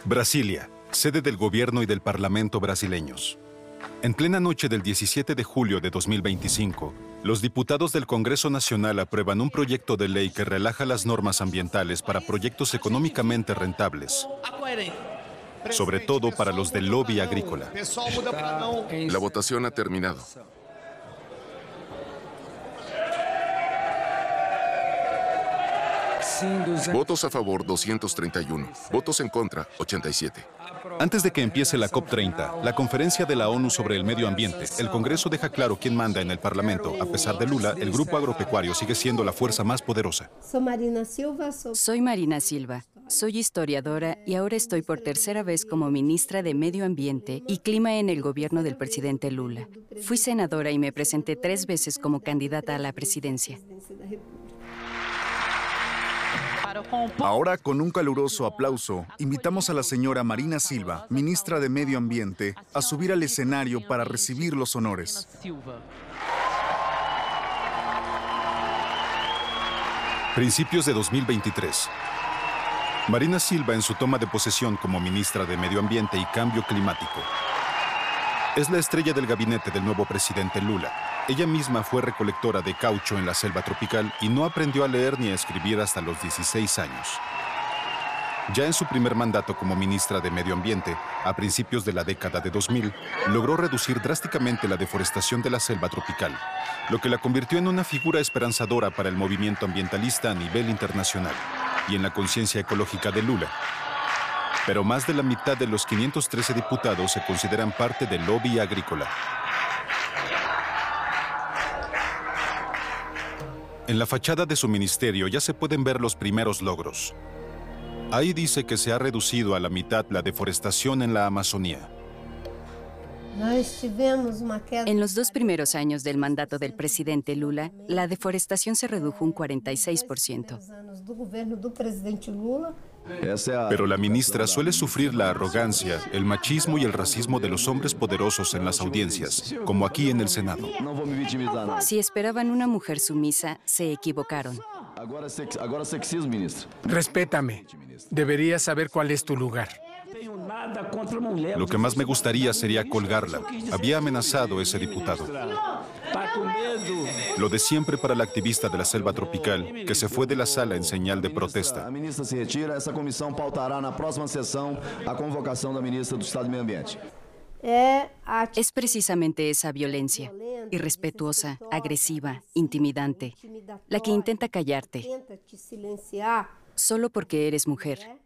Brasilia, sede del gobierno y del parlamento brasileños. En plena noche del 17 de julio de 2025, los diputados del Congreso Nacional aprueban un proyecto de ley que relaja las normas ambientales para proyectos económicamente rentables, sobre todo para los del lobby agrícola. La votación ha terminado. Votos a favor, 231. Votos en contra, 87. Antes de que empiece la COP30, la conferencia de la ONU sobre el medio ambiente, el Congreso deja claro quién manda en el Parlamento. A pesar de Lula, el grupo agropecuario sigue siendo la fuerza más poderosa. Soy Marina Silva. Soy historiadora y ahora estoy por tercera vez como ministra de Medio Ambiente y Clima en el gobierno del presidente Lula. Fui senadora y me presenté 3 veces como candidata a la presidencia. Ahora, con un caluroso aplauso, invitamos a la señora Marina Silva, ministra de Medio Ambiente, a subir al escenario para recibir los honores. Principios de 2023. Marina Silva en su toma de posesión como ministra de Medio Ambiente y Cambio Climático. Es la estrella del gabinete del nuevo presidente Lula. Ella misma fue recolectora de caucho en la selva tropical y no aprendió a leer ni a escribir hasta los 16 años. Ya en su primer mandato como ministra de Medio Ambiente, a principios de la década de 2000, logró reducir drásticamente la deforestación de la selva tropical, lo que la convirtió en una figura esperanzadora para el movimiento ambientalista a nivel internacional y en la conciencia ecológica de Lula. Pero más de la mitad de los 513 diputados se consideran parte del lobby agrícola. En la fachada de su ministerio ya se pueden ver los primeros logros. Ahí dice que se ha reducido a la mitad la deforestación en la Amazonía. En los 2 primeros años del mandato del presidente Lula, la deforestación se redujo un 46%. Pero la ministra suele sufrir la arrogancia, el machismo y el racismo de los hombres poderosos en las audiencias, como aquí en el Senado. Si esperaban una mujer sumisa, se equivocaron. Respétame. Deberías saber cuál es tu lugar. Lo que más me gustaría sería colgarla. Había amenazado ese diputado. Lo de siempre para la activista de la selva tropical, que se fue de la sala en señal de protesta. A ministra se retira, essa comissão pautará na próxima sessão a convocação da ministra do Estado do Meio Ambiente. Es precisamente esa violencia, irrespetuosa, agresiva, intimidante, la que intenta callarte, solo porque eres mujer.